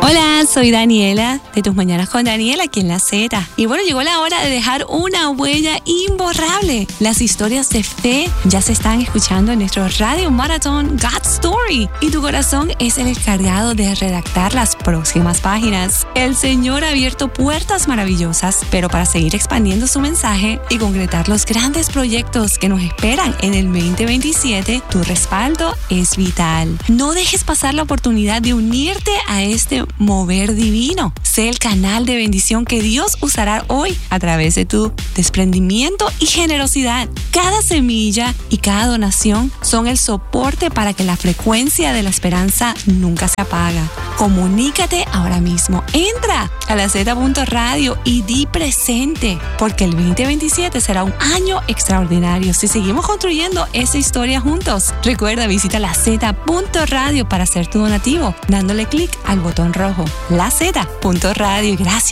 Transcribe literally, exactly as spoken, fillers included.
Hola, soy Daniela de Tus Mañanas con Daniela aquí en La Z. Y bueno, llegó la hora de dejar una huella imborrable. Las historias de fe ya se están escuchando en nuestro radio maratón God Story. Y tu corazón es el encargado de redactar las próximas páginas. El Señor ha abierto puertas maravillosas, pero para seguir expandiendo su mensaje y concretar los grandes proyectos que nos esperan en el veinte veintisiete, tu respaldo es vital. No dejes pasar la oportunidad de unirte a este mover divino. Sé el canal de bendición que Dios usará hoy a través de tu desprendimiento y generosidad. Cada semilla y cada donación son el soporte para que la frecuencia de la esperanza nunca se apaga. Comunícate ahora mismo. Entra a la Z punto radio y di presente, porque el veinte veintisiete será un año extraordinario si seguimos construyendo esa historia juntos. Recuerda, visita la Z punto radio para hacer tu donativo, dándole clic al botón rojo. la Z punto radio. Gracias.